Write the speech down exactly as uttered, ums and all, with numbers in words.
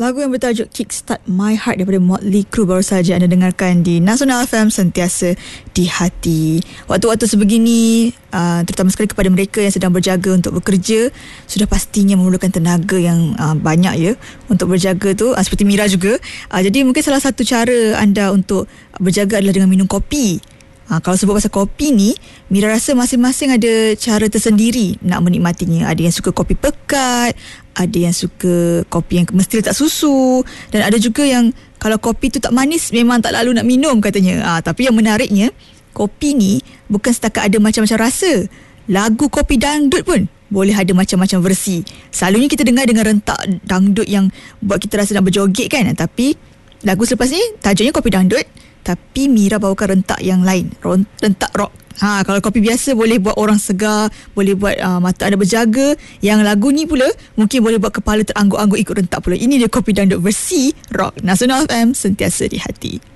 Lagu yang bertajuk Kickstart My Heart daripada Motley Crue baru saja anda dengarkan di Nasional F M, sentiasa di hati. Waktu-waktu sebegini, uh, terutama sekali kepada mereka yang sedang berjaga untuk bekerja, sudah pastinya memerlukan tenaga yang uh, banyak ya untuk berjaga tu, uh, seperti Mira juga. Uh, jadi mungkin salah satu cara anda untuk berjaga adalah dengan minum kopi. Ha, kalau sebut pasal kopi ni, Mira rasa masing-masing ada cara tersendiri nak menikmatinya. Ada yang suka kopi pekat, ada yang suka kopi yang mesti letak susu, dan ada juga yang kalau kopi tu tak manis memang tak lalu nak minum katanya. Ha, tapi yang menariknya, kopi ni bukan setakat ada macam-macam rasa. Lagu kopi dangdut pun boleh ada macam-macam versi. Selalunya kita dengar dengan rentak dangdut yang buat kita rasa nak berjoget kan. Tapi lagu selepas ni tajuknya kopi dangdut, tapi Mira bawakan rentak yang lain, rentak rock. Ha, kalau kopi biasa boleh buat orang segar, boleh buat uh, mata anda berjaga. Yang lagu ni pula mungkin boleh buat kepala terangguk-angguk ikut rentak pula. Ini dia kopi dangdut versi rock. Nasional F M, sentiasa di hati.